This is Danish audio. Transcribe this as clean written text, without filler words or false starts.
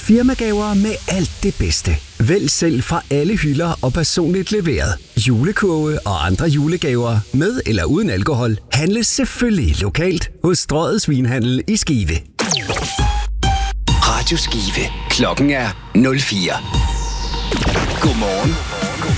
Firmagaver med alt det bedste. Vælg selv fra alle hylder og personligt leveret. Julekurve og andre julegaver med eller uden alkohol handles selvfølgelig lokalt hos Strøget Svinhandel i Skive. Radio Skive. Klokken er 04. Godmorgen.